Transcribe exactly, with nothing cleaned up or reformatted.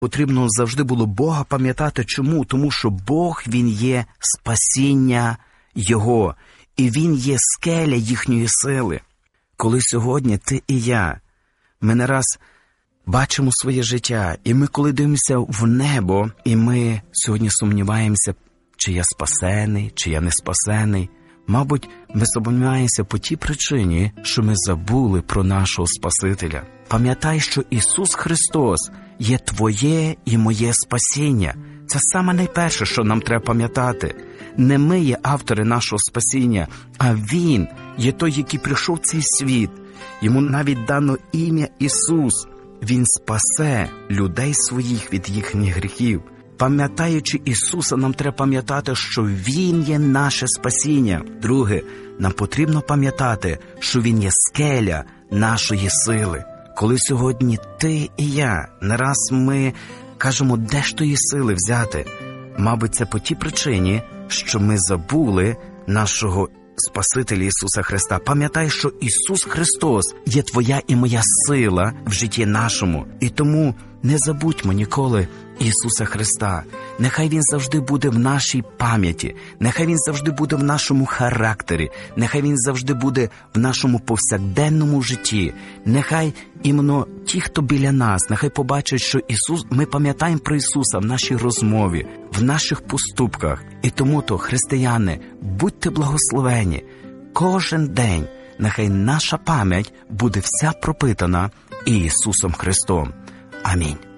Потрібно завжди було Бога пам'ятати. Чому? Тому що Бог, Він є спасіння Його. І Він є скеля їхньої сили. Коли сьогодні ти і я, ми не раз бачимо своє життя, і ми коли дивимося в небо, і ми сьогодні сумніваємося, чи я спасений, чи я не спасений. Мабуть, ми сумніваємося по тій причині, що ми забули про нашого Спасителя. Пам'ятай, що Ісус Христос є твоє і моє спасіння. Це саме найперше, що нам треба пам'ятати. Не ми є автори нашого спасіння, а Він є той, який прийшов в цей світ. Йому навіть дано ім'я Ісус. Він спасе людей своїх від їхніх гріхів. Пам'ятаючи Ісуса, нам треба пам'ятати, що Він є наше спасіння. Друге, нам потрібно пам'ятати, що Він є скеля нашої сили. Коли сьогодні ти і я, не раз ми кажемо, де ж тої сили взяти? Мабуть, це по тій причині, що ми забули нашого Спасителя Ісуса Христа. Пам'ятай, що Ісус Христос є твоя і моя сила в житті нашому. І тому не забудьмо ніколи Ісуса Христа. Нехай Він завжди буде в нашій пам'яті, нехай Він завжди буде в нашому характері, нехай Він завжди буде в нашому повсякденному житті. Нехай іменно ті, хто біля нас, нехай побачать, що Ісус, ми пам'ятаємо про Ісуса в нашій розмові, в наших поступках. І тому-то, християни, будьте благословені. Кожен день нехай наша пам'ять буде вся пропитана Ісусом Христом. Амінь.